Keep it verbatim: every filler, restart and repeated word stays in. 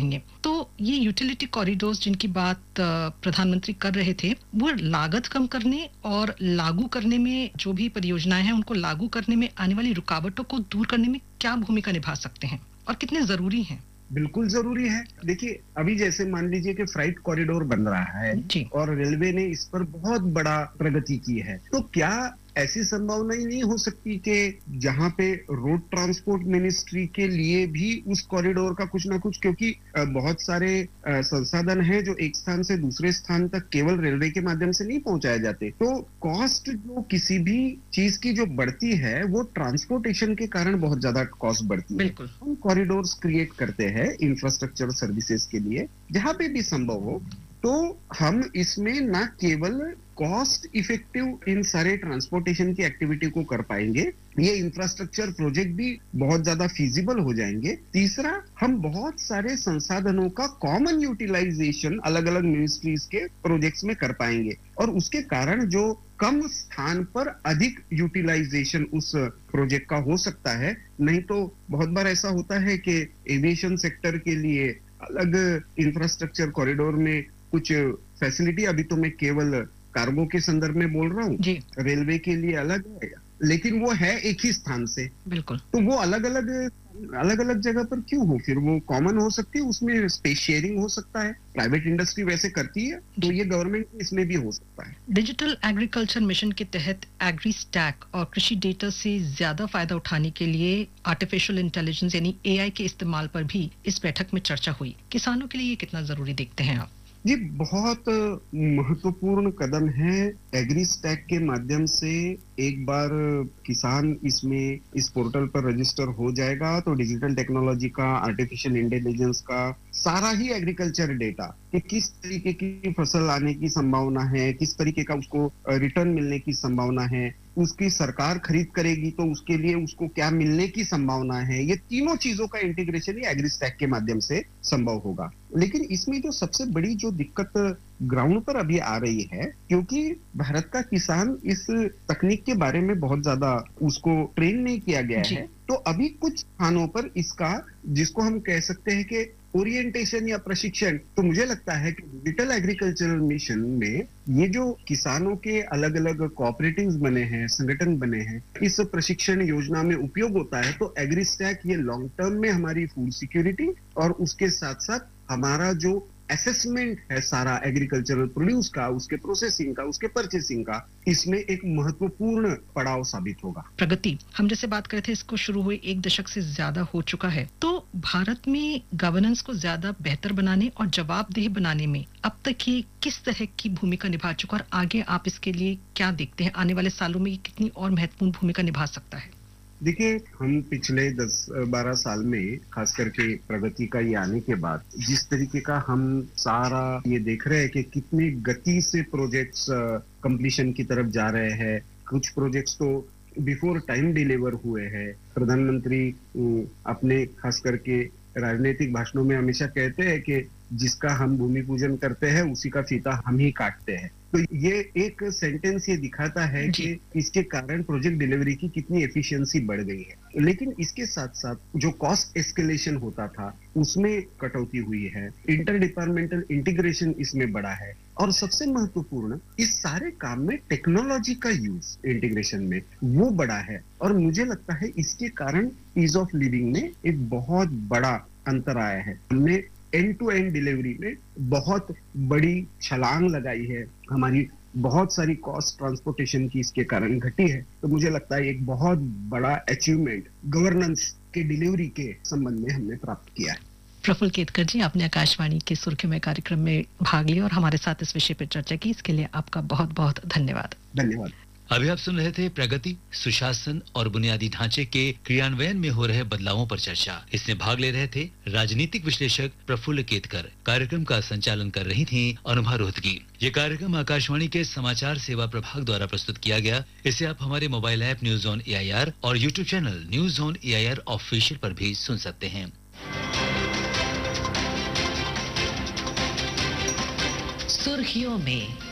करेंगे। तो ये यूटिलिटी कॉरिडोर्स जिनकी बात प्रधानमंत्री कर रहे थे, वो लागत कम करने और लागू करने में, जो भी परियोजनाएं हैं उनको लागू करने में आने वाली रुकावटों को दूर करने में क्या भूमिका निभा सकते हैं और कितने जरूरी हैं? बिल्कुल जरूरी है। देखिए, अभी जैसे मान लीजिए कि फ्राइट कॉरिडोर बन रहा है और रेलवे ने इस पर बहुत बड़ा प्रगति की है, तो क्या ऐसी संभावना ही नहीं हो सकती कि जहां पे रोड ट्रांसपोर्ट मिनिस्ट्री के लिए भी उस कॉरिडोर का कुछ ना कुछ, क्योंकि बहुत सारे संसाधन हैं जो एक स्थान से दूसरे स्थान तक केवल रेलवे के माध्यम से नहीं पहुंचाए जाते, तो कॉस्ट जो किसी भी चीज की जो बढ़ती है वो ट्रांसपोर्टेशन के कारण बहुत ज्यादा कॉस्ट बढ़ती है। हम कॉरिडोर्स क्रिएट करते हैं इंफ्रास्ट्रक्चर सर्विसेज के लिए, जहां पे भी संभव हो, तो हम इसमें ना केवल कॉस्ट इफेक्टिव इन सारे ट्रांसपोर्टेशन की एक्टिविटी को कर पाएंगे, ये इंफ्रास्ट्रक्चर प्रोजेक्ट भी बहुत ज्यादा फीजिबल हो जाएंगे। तीसरा, हम बहुत सारे संसाधनों का कॉमन यूटिलाइजेशन अलग अलग मिनिस्ट्रीज के प्रोजेक्ट्स में कर पाएंगे और उसके कारण जो कम स्थान पर अधिक यूटिलाइजेशन उस प्रोजेक्ट का हो सकता है। नहीं तो बहुत बार ऐसा होता है कि एविएशन सेक्टर के लिए अलग इंफ्रास्ट्रक्चर कॉरिडोर में कुछ फैसिलिटी, अभी तो मैं केवल कार्गो के संदर्भ में बोल रहा हूँ, रेलवे के लिए अलग है, लेकिन वो है एक ही स्थान से। बिल्कुल। तो वो अलग अलग अलग अलग जगह पर क्यों हो, फिर वो कॉमन हो सकती है, उसमें स्पेस शेयरिंग हो सकता है, प्राइवेट इंडस्ट्री वैसे करती है, तो ये गवर्नमेंट इसमें भी हो सकता है। डिजिटल एग्रीकल्चर मिशन के तहत एग्री स्टैक और कृषि डेटा से ज्यादा फायदा उठाने के लिए आर्टिफिशियल इंटेलिजेंस यानी एआई के इस्तेमाल पर भी इस बैठक में चर्चा हुई। किसानों के लिए ये कितना जरूरी देखते हैं आप? ये बहुत महत्वपूर्ण कदम है। एग्री स्टैक के माध्यम से एक बार किसान इसमें इस पोर्टल पर रजिस्टर हो जाएगा तो डिजिटल टेक्नोलॉजी का, आर्टिफिशियल इंटेलिजेंस का सारा ही एग्रीकल्चर डेटा कि किस तरीके की फसल आने की संभावना है, किस तरीके का उसको रिटर्न मिलने की संभावना है, उसकी सरकार खरीद करेगी तो उसके लिए उसको क्या मिलने की संभावना है, ये तीनों चीजों का इंटीग्रेशन ही एग्री स्टैक के माध्यम से संभव होगा। लेकिन इसमें जो सबसे बड़ी जो दिक्कत ग्राउंड पर अभी आ रही है, क्योंकि भारत का किसान इस तकनीक के बारे में बहुत ज्यादा उसको ट्रेन नहीं किया गया है, तो अभी कुछ स्थानों पर इसका, जिसको हम कह सकते हैं कि ओरिएंटेशन या प्रशिक्षण, तो मुझे लगता है कि डिजिटल एग्रीकल्चरल मिशन में ये जो किसानों के अलग अलग कोऑपरेटिव्स बने हैं, संगठन बने हैं, इस प्रशिक्षण योजना में उपयोग होता है। तो एग्री स्टैक ये लॉन्ग टर्म में हमारी फूड सिक्योरिटी और उसके साथ साथ हमारा जो असेसमेंट है सारा एग्रीकल्चरल प्रोड्यूस का, उसके प्रोसेसिंग का, उसके परचेसिंग का, इसमें एक महत्वपूर्ण पड़ाव साबित होगा। प्रगति, हम जैसे बात कर रहे थे, इसको शुरू हुए एक दशक से ज्यादा हो चुका है, तो भारत में गवर्नेंस को ज्यादा बेहतर बनाने और जवाबदेह बनाने में अब तक ये किस तरह की भूमिका निभा चुका और आगे आप इसके लिए क्या देखते हैं? आने वाले सालों में ये कितनी और महत्वपूर्ण भूमिका निभा सकता है? देखिए, हम पिछले दस बारह साल में खास करके प्रगति का ये आने के बाद जिस तरीके का हम सारा ये देख रहे हैं कि कितनी गति से प्रोजेक्ट्स कंप्लीशन की तरफ जा रहे हैं, कुछ प्रोजेक्ट्स तो बिफोर टाइम डिलीवर हुए हैं। प्रधानमंत्री अपने खास करके राजनीतिक भाषणों में हमेशा कहते हैं कि जिसका हम भूमि पूजन करते हैं उसी का फीता हम ही काटते हैं। तो ये एक सेंटेंस ये दिखाता है कि इसके कारण प्रोजेक्ट डिलीवरी की कितनी एफिशिएंसी बढ़ गई है। लेकिन इसके साथ साथ जो कॉस्ट एस्केलेशन होता था उसमें कटौती हुई है, इंटर डिपार्टमेंटल इंटीग्रेशन इसमें बढ़ा है और सबसे महत्वपूर्ण, इस सारे काम में टेक्नोलॉजी का यूज इंटीग्रेशन में वो बढ़ा है। और मुझे लगता है इसके कारण ईज ऑफ लिविंग में एक बहुत बड़ा अंतर आया है। हमने एंड टू एंड डिलीवरी में बहुत बड़ी छलांग लगाई है, हमारी बहुत सारी कॉस्ट ट्रांसपोर्टेशन की इसके कारण घटी है। तो मुझे लगता है एक बहुत बड़ा अचीवमेंट गवर्नेंस के डिलीवरी के संबंध में हमने प्राप्त किया है। प्रफुल्ल केतकर जी, आपने आकाशवाणी के सुर्खियों में कार्यक्रम में भाग लिया और हमारे साथ इस विषय पर चर्चा की, इसके लिए आपका बहुत बहुत धन्यवाद। धन्यवाद। अभी आप सुन रहे थे प्रगति, सुशासन और बुनियादी ढांचे के क्रियान्वयन में हो रहे बदलावों पर चर्चा। इसमें भाग ले रहे थे राजनीतिक विश्लेषक प्रफुल्ल केतकर। कार्यक्रम का संचालन कर रही थी अनुभा रोहतगी। ये कार्यक्रम आकाशवाणी के समाचार सेवा प्रभाग द्वारा प्रस्तुत किया गया। इसे आप हमारे mobile app news on A I R और YouTube channel news on A I R official पर भी सुन सकते हैं। सुर्खियों में